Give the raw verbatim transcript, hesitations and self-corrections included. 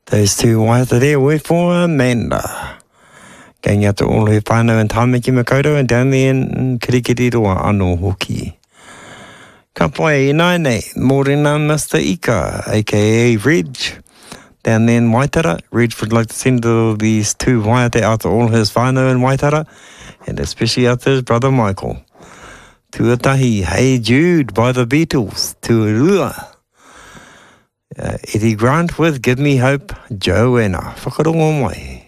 Those two waiata there were for Amanda. Going out to all her whānau and Tāmaki Makaurau and down there in Kirikiriroa anō hoki. Ka pai e nai nei, mōrena Mister Ika, aka Reg. Down there in Waitara, Reg would like to send all these two waiata out to all his whānau in Waitara, and especially out to his brother Michael. Tuatahi, Hey Jude by the Beatles, Tuarua. Uh, Eddie Grant with Give Me Hope, Joanna. Whakarongo mai.